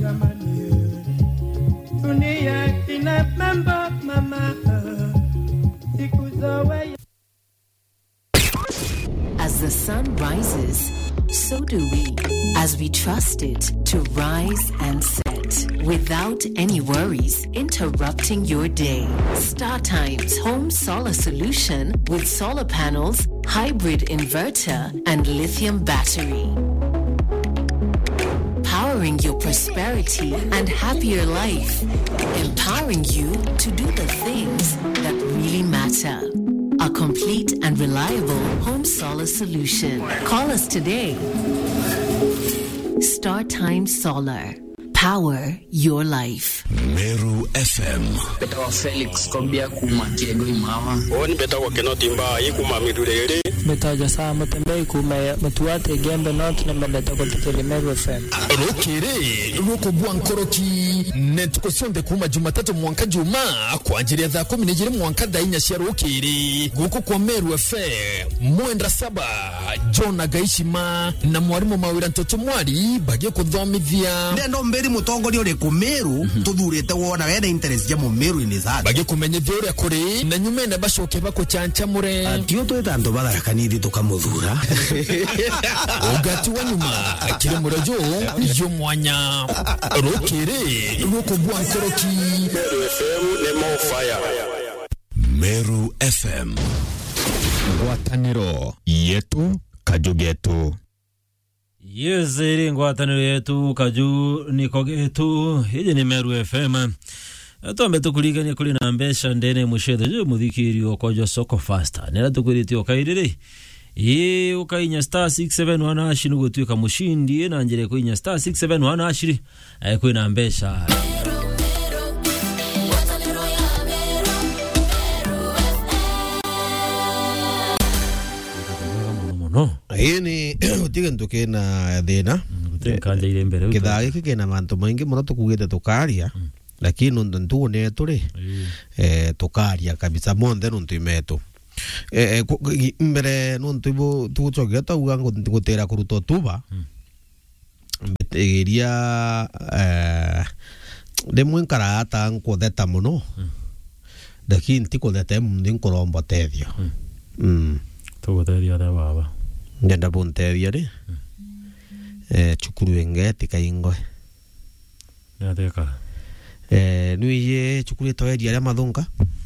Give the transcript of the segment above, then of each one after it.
As the sun rises, so do we, as we trust it to rise and set without any worries interrupting your day. StarTimes Home Solar Solution with solar panels, hybrid inverter, and lithium battery. Powering your prosperity and happier life. Empowering you to do the things that really matter. A complete and reliable home solar solution. Call us today. StarTimes Solar. Power your life. Meru FM. Beta Felix Kobia kuma Diego Mama. Oni beta wa kenoti mba ikuma midurere. Beta jasa matembe kuma matuate gembe not na beta kwa tele Meru FM. Rokere roko buankoroki netukosonde kuma Jumatatu mwanka Juma kwa ajili ya 10 mwanka dainya cia rokere guko kwa Meru FM mwendra saba John Agaishima na mwarimu mawira ntoto mwari bagie kuthomithia nendo mberi mutongoria uri ku Meru tuthurite wona wena interest ya mu Meru inizati bagie kumenyithia uri akuri na nyumene bacoke bako chanchamure atio twitando batharakaniri tukamuthura ugati wa nyuma akire murojo yo mwanya rokere roko buankoroki Meru FM ne mo fire. Meru FM ngwataniro yetu kajugetu. Yes, iri ngwataniro yetu kaju niko getu. Hiji ni Meru FM. Tuambe tukuligania kuli na mbesha ndene mushede jo muthikiri okojo soko faster. Nera tukuriti okairire. Ukainya star 671 ashinu gutwika mushindi na njere kuinya star 671 ashiri kwina mbesha. No. Ini utigentu kena thina. Kanja ile mbere. Kithage kigena mantu maingi muno tukugite tukaria. Lakini ndu ne turi. Tukaria kabisa monde nuntu imetu. Mbere nuntu tuchogeta uga ngutera kuruto tuba. Mbetegeria demwe nkarata nkutheta muno. Lakini tikutheta mundi nkoromba tethio. Tuguteria da baba. Ngenda bunteria ri. Chukuru engeti kaingo. Ya teka. Nuiye chukuru toeria ya madhunka.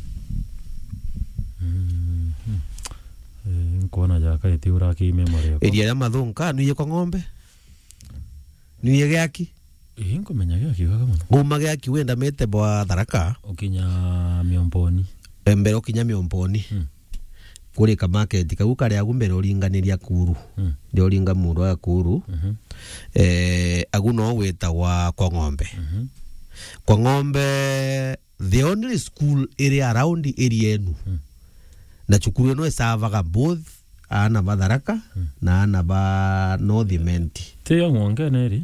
Nkona jaka itiura ki memory yako. Eria ya madhunka nuiye kwa ng'ombe. Nuiye gyaki. Inko menya gyaki gaga muno. Guma gyaki wenda mete bwa Tharaka. Okinya Miomponi. Mbere okinya Miomponi. Kuri ka market kaguka ria gumbere oringaniria kuru. Ndi oringa mundu wa kuru. Aguno weta wa kwa ng'ombe. Kwa ng'ombe the only school area around area enu. Na chukuru eno esavaga both ana Tharaka na ana ba North Menti. Tiyo ng'onge neri.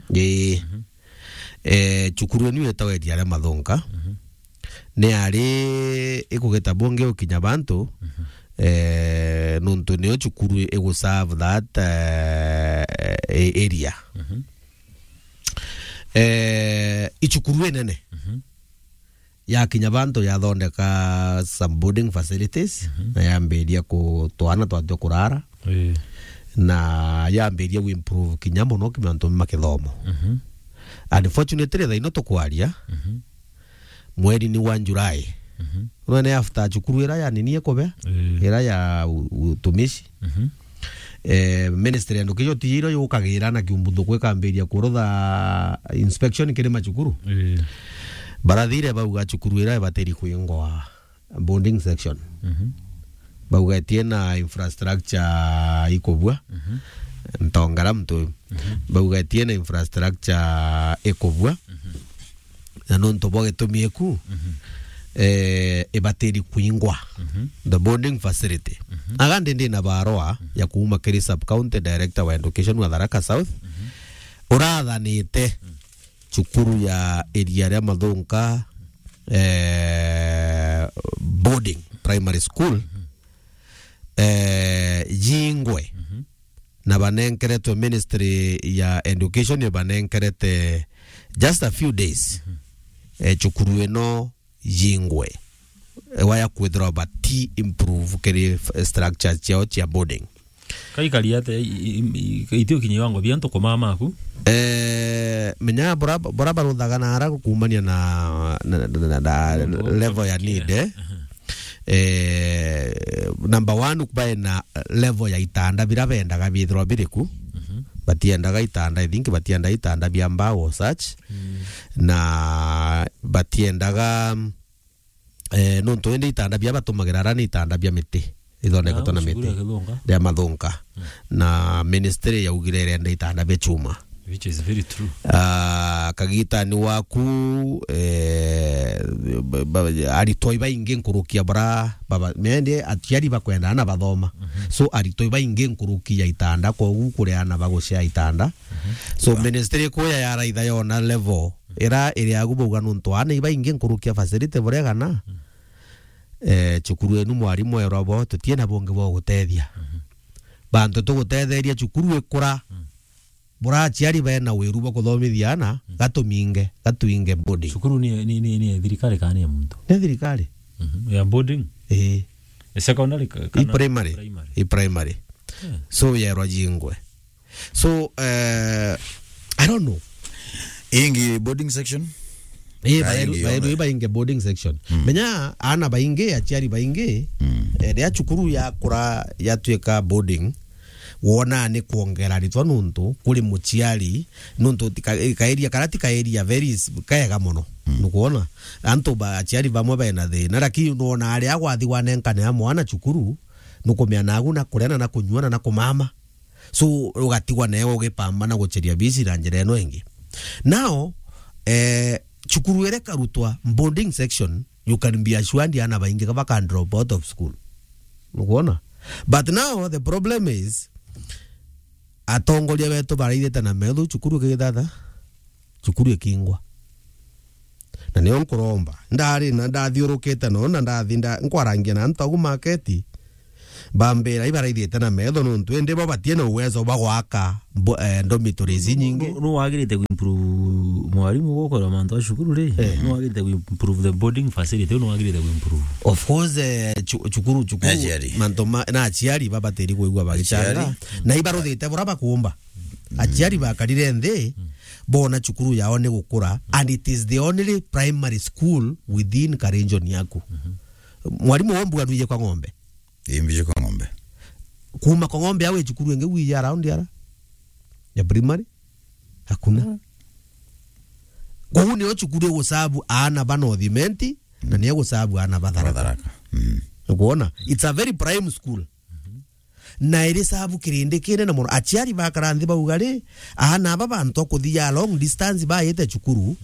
Chukuru enu etawe diara madhonka. Ne ari ikugeta bonge okinya bantu. Nuntu neo chukuru ego serve that area. Ichukuru enene. Ya kinyabanto ya thondeka some boarding facilities na yamberia ku twana twatyo kurara na yamberia we improve kinyamo no kimanto makithomo. Unfortunately they not kwaria mweri ni wa July. None after chukuru era ya nini ekobe era ya utumishi ministry ndo kiyo tiro yukagira na kiumbutho kwekamberia kurotha inspection kire machukuru barathire bauga chukuru era bateri kuingwa bonding section bauga tiena infrastructure ikobwa ntongara mtu bauga tiena infrastructure ekobwa na nonto boge tomieku bateri kuingwa the bonding facility agande ndina baroa ya kuuma kiri sub county director wa education wa Tharaka South urathanite chukuru ya area ya Mathunka boarding primary school jingwe na banenkerete ministry ya education ya banenkerete just a few days chukuru eno yingwe waya kwithira bati improve keri structure chao chia boarding kai kaliate itio kinyiwango bianto kwa mama aku menya bora baruthaga na ara kumania na level ya need number 1 kubaye na level ya itanda bira bendaga bithro biriku batiendaga itanda ithinki batienda itanda bia mbao such na batiendaga no twende itanda bia batumagira rani itanda bia miti ithondeka tona miti ya mathunga na ministry ya ugirere enda itanda bia chuma, which is very true. Kagita ni waku aritoi baingi nkurukia bara baba mende atiari bakwenda na bathoma so aritoi baingi nkurukia itanda ko gukureana bagucia itanda so ministry ko ya raitha yona level era agubuga nuntu ana baingi nkurukia facility boregana chukuru enu mwarimu erobo tutiena bonge bo gutethia bantu tugutetheria chukuru ekura bora chiari bena weru bo kuthomithia na gatuinge boarding. Chukuru ni thirikari kana ya muntu ni thirikari ya boarding secondary kana primary so ya rojingwe so I don't know ingi boarding section bainge boarding section menya ana bainge achiari bainge ya chukuru ya kura ya tueka boarding wona ni kuongera ritwa nuntu kuri muchiari nuntu kaeria karati kaeria very kaega muno nukuona antu ba achiari bamwe bena thina lakini nona ari agwathi wanenkane ya mwana chukuru nukumya nagu na kurena na kunywana na kumama so ugatigwa nayo ugipamba na gucheria bisi ranjere eno ingi now chukuru ereka rutwa boarding section you can be assured ana bainge kabaka drop out of school nukuona but now the problem is atongoria beto baraithete na metho chukuru kigithatha chukuru ikingwa na nio nkuromba ndari na ndathiurukite no na ndathinda nkwarangia na ntagu market bambera ibaraithete na metho no twende babatie na uwezo bagwaka dormitories nyingi no wagirite ku improve mwarimu gukora manto shukuru ri no wagirite ku improve the boarding facility no wagirite ku improve of course chukuru manto na achiari babateri kuigwa bagichanga na ibaruthite bora bakumba achiari bakarire nthi bona chukuru yao ni gukura and it is the only primary school within Karenjon yaku mwarimu wombuga nuye kwa ng'ombe imbije kwa ng'ombe kuma kwa ng'ombe awe chukuru enge wiya around ya primary hakuna kwa ni chukuru gusabu ana banothimenti na ni gusabu ana batharaka kuona it's a very prime school na iri sabu kirinde kine na moro achiari bakaranthi baugari ana babantu kuthia long distance ba yete chukuru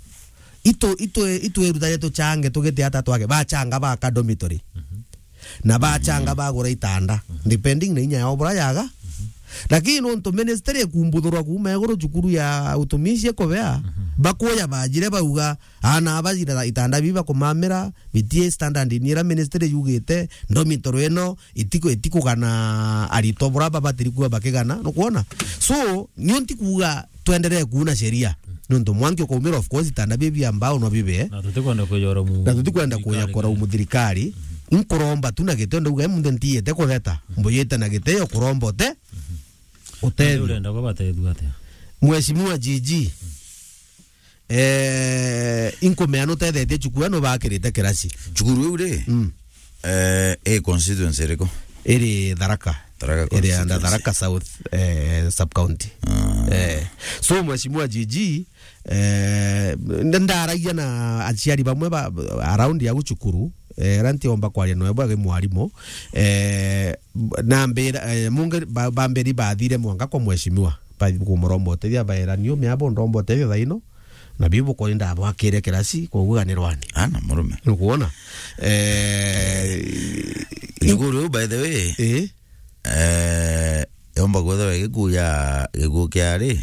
ito erutare to change tugete ata twake ba changa ba dormitory na ba changa ba gora itanda depending na inya obra yaga lakini nonto ministry kumbudurwa kuma egoro chukuru ya utumishi ekobea bakoya bajire bauga ana abajira itanda biba kumamira bitie standard nira ministry yugite dormitory eno itiko kana arito bora babatiri kuba bakegana no kuona so nyonti kuga tuendelee kuuna sheria nonto mwangi kumira of course itanda bibi ambao no bibe na tutikwenda kuyora mu na tutikwenda kuyakora umuthirikari nkuromba tunagete ndo uga munde ntie te koleta mboyeta na gete yo kurombo te hotel urenda kwa batedu ate mheshimiwa jiji inkomeano te de chukuru no bakirite kirasi chukuru ure constituency reko eri Tharaka eri anda Tharaka South sub county so mheshimiwa jiji ndaragia na achiari bamwe around ya uchukuru ranti omba kwa no ebwa mwarimu na mbera munge bamberi bathire mwanga kwa mheshimiwa pa kumurombo teria baeranio miabo ndombo teria thaino na bibo ko nda bakire kirasi ko guganirwani ana murume nukuona iguru by the way omba gwetha gikuya kiari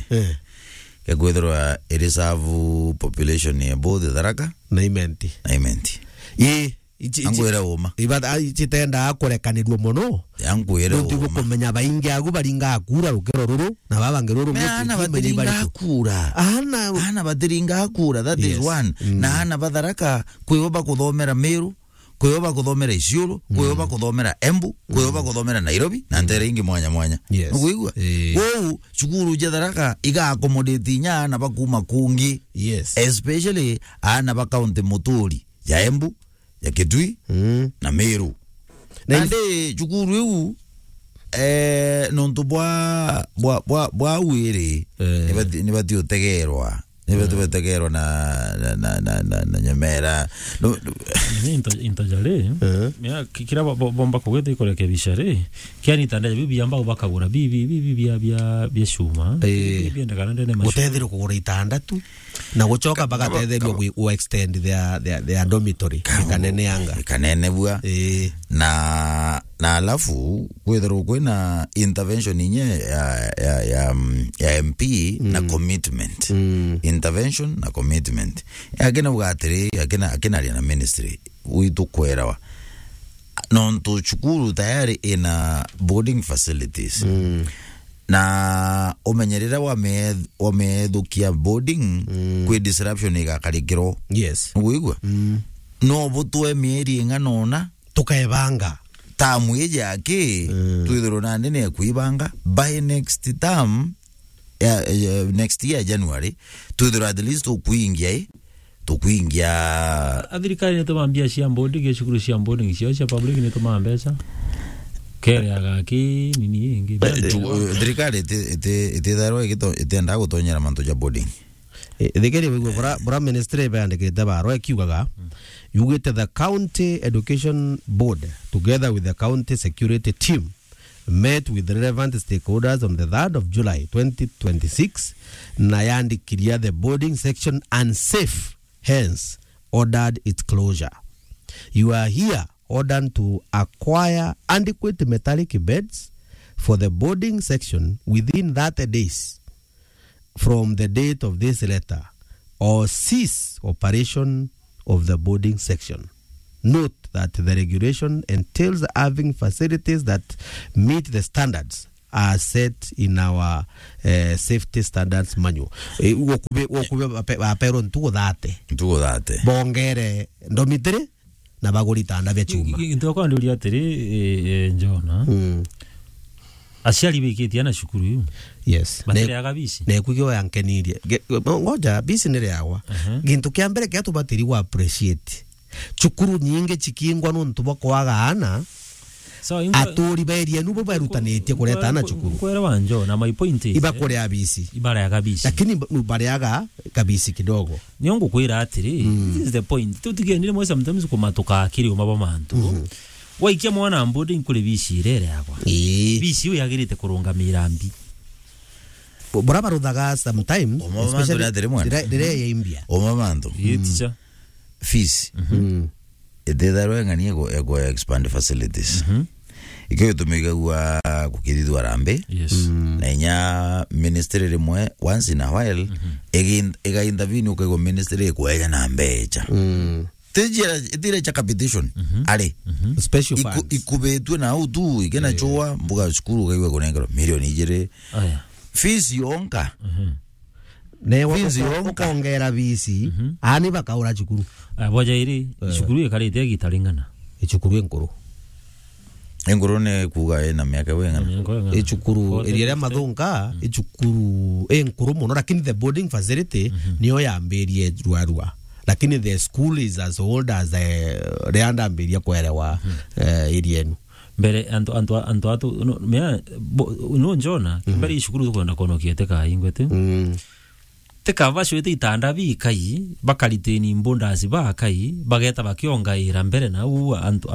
gwethwa reserve population ya both Tharaka na Imenti angwera uma ibada itenda kurekanirwo muno angwera uma ndio kumenya baingi agu baringa akura rukero ruru na babangiruru ana badiringa akura ana badiringa akura that is one na ana batharaka kwiyoba kuthomera Meru kwiyoba kuthomera Isiolo kwiyoba kuthomera Embu kwiyoba kuthomera Nairobi na ndere ingi mwanya ngwigwa wo cukuru jatharaka iga accommodate nyana bakuma kungi especially ana ba county Muturi ya Embu ya Kitui na Meru nande cukuru yu nonto bwa wiri ni batio tegerwa tegerwa na Nyamera intajale mea kira bomba kugete ikoreke bishare kiani tanda bibi amba bakagura bibi bya shuma bienda kanande ne gutethiro kugura itandatu na gucoka bagatetherio ku extend their dormitory kanene bua na alafu kwethero kwena intervention inye ya MP na commitment intervention na commitment agena bugatiri agena na ministry witu kwerawa nonto chukuru tayari ina boarding facilities na omenyerera wamedhukia boarding kwe disruption igakarikiro wigwa no butwe mieri nganona tukaebanga tamu yake tuithiro na nene kuibanga by next term next year January tuithiro at least tukuingia athirikari ne tumambia cia boarding gicukuru cia boarding cia public ne tumambesa kere agaki nini ingi athirikari ititharo itenda gutonyera manto ja boarding thikiri wigwa bra ministry bandikite baro ekiugaga yugite the county education board together with the county security team met with relevant stakeholders on the 3rd of July 2026 na yandikiria the boarding section unsafe, hence ordered its closure. You are here ordered to acquire adequate metallic beds for the boarding section within 30 days from the date of this letter or cease operation of the boarding section. Note that the regulation entails having facilities that meet the standards are set in our safety standards manual. Wakube apero ntugo date bongere dormitory na baguri tanda bya chuma ndoko nduri atiri njona asiali bikiti ana shukuru yu batire agabisi ne kwigyo yankenirie ngoja bisi nere yawa gintu kya mbere kya tubatiri wa appreciate chukuru nyinge chikingwa no ntuba kwaga ana so atori beria nubo barutanete kureta ana chukuru kwera wanjo na my point is iba kore abisi ibara ya kabisi lakini ibara ya kabisi kidogo nyongo kwira atiri this is the point tutigenire mo sometimes kumatoka akiri umaba mantu waikia mwana boarding kule bisi rere yakwa bisi yo yagirite kurunga mirambi boraba rudhaga sometimes especially dire ya imbia omamando yiticha fees ededaro ngani ego expand facilities ikiyo tumigagwa kukithithwa rambe na inya ministry rimwe once in a while ega intervene ukego ministry kwenya na mbecha tijira cha competition ale special funds ikubetwe na utu igena choa mbuga skulu kaiwe kunengero milioni ijire fees yonka ne wakongera bisi ani bakaura chukuru boja iri chukuru yekarite gitalingana chukuru engoro ne kuga na miaka wengana chukuru iriya mathunga chukuru enkuru muno lakini the boarding facility niyo yamberie rwarwa lakini the school is as old as reanda amberia kwelewa irienu mbere anto atu mea no njona mbere chukuru kwenda konokiete ka ingwete teka basho itanda bikai bakaliteni mbondazi bakai bageta bakionga ira mbere na u anto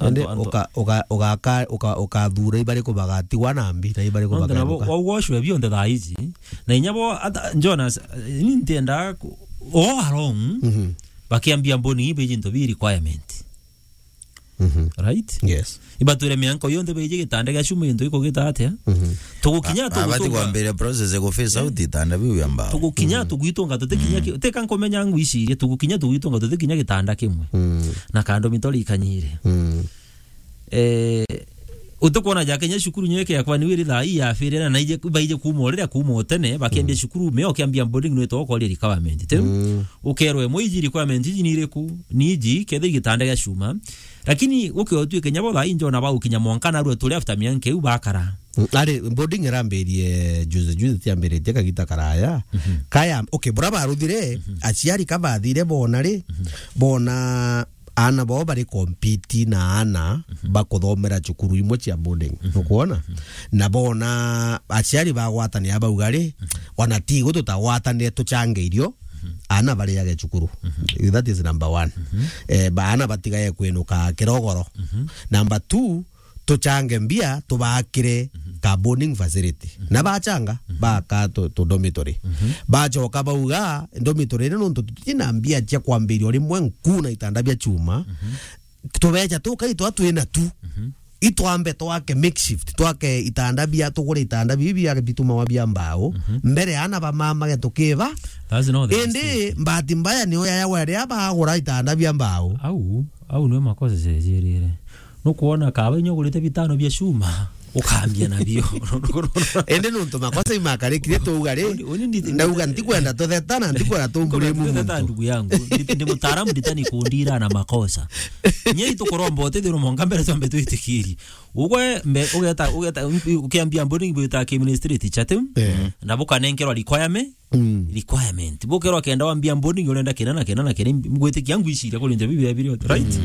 oka dure ibare ko bagati wanambi na ibare ko bagati washwe bionde da hizi na inyabo Jonas nintenda along bakiambia mboni ibe jinto bi requirement right Yes. ibature mianko yonde beje gitanda ga shuma yendo iko gitaate tugukinya abati kwambere process ego face out itanda biu yamba tugukinya tugitonga tutekinya teka nkomenya ngwicirie tugukinya tugitonga tutekinya gitanda kimwe na kando mitori ikanyire utukona jakenya shukuru nyeke yakwa ni wiri tha iya afire na ije baije kumorera kumotene bakiambia shukuru meo kiambia boarding no to ko ri government te ukerwe moiji requirement iji nireku niji kethe gitanda ga shuma lakini ukiotu kenya bo tha injo na ba ukinya mwankana ru tuli after mianke u bakara ari boarding eramberie juze tiambere teka gitakaraya kaya okay braba aruthire aciari kabathire bona ri bona ana bo bari compete na ana bakuthomera cukuru imwe cia boarding ukuona na bona aciari bagwatani abaugari ona tigo tutagwatane tucangeirio ana bari yage cukuru that is number 1 bana batigaye kwenuka kirogoro number 2 tuchange mbia tubakire ka boarding facility na bachanga baka to dormitory bachoka bauga dormitory no tutina mbia cia kwambirio rimwe nkuna itanda bia chuma tubeja tukaitwa twina tu itwambe twake makeshift twake itanda bia tugure itanda bibia bituma wa bia mbao mbere ana ba mama getukiva ende mbati mbaya ni oya ya wale aba agura itanda bia mbao au no makosa zerere no kuona kawe nyogurite bitano bya shuma ukambia nabio ende no ntoma kwasa imakare kire to ugare na uga ndikwenda to thetana ndikwenda to mbure mu ndugu yangu ndi mutaramu nditani kundira na makosa nyei to korombo te ndiro mongambere twambe tuitikiri ugwe ugeta ukiambia boarding bita administrative chate na buka nenkero requirement bukero kenda wambia boarding urenda kenana mgwete yangu ishira ko nje bibya biri right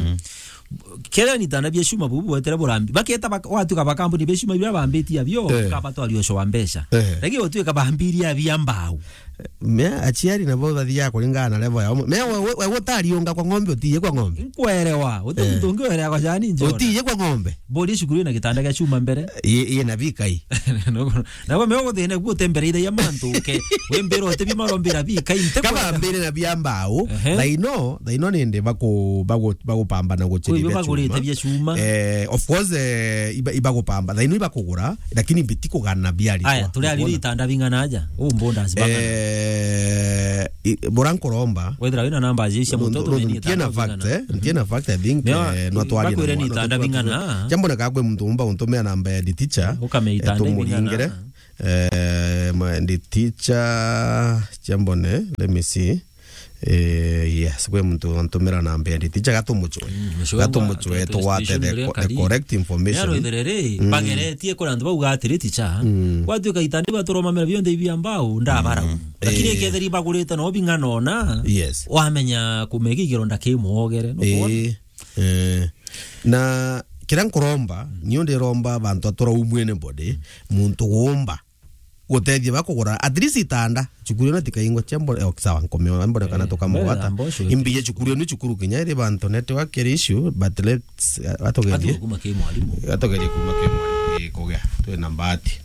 kera ni tana bya shuma bubu wetera burambi baketa watu kabakambuni bya shuma bya bambeti abyo kabato aliyosho wambesha rege watu kabambiri abya mbao me achiari na bo bathia kulingana level ya me wewe utarionga kwa ng'ombe utiye kwa ng'ombe nkwerewa utumtungi wera kwa jani njo utiye kwa ng'ombe bodi shukuru na kitanda ga shuma mbere ye na vikai na wewe mego thene gutembereire ya mantu ke wembero te bimarombera vikai kama mbere na bya mbao daino nende bako pamba na gochiri bya shuma of course ibago pamba daino ibakugura lakini bitiko gana byali aya tuli alili itanda bingana aja mbonda zibanga Borankoromba wedra wina namba ajisha mtoto ni tiena fact I think no twali na ni tanda bingana jambo na kagwe mtumba untomea namba ya teacher tumuingere ndi teacher jambo ne let me see yes kwe mtu antomera namba ya teacher gatumuchwe to wate the correct information yaro itherere bageretie ko ndandu bauga atiri teacher watu kaitandi batoroma mera bionde ibia mbao ndabara lakini ketheri bagurite no binganona yes wamenya kumegigiro ndakimwogere no na kira nkoromba nyonde romba bantu atora umwene body muntu gomba gutethia bakugura at least itanda chukuru na tikaingo chambo sawa nkomeo mbona kana toka mwata imbiye chukuru ni chukuru kinya ire bantu network issue but let's atogerie kuma ke mwalimu kogea tu nambati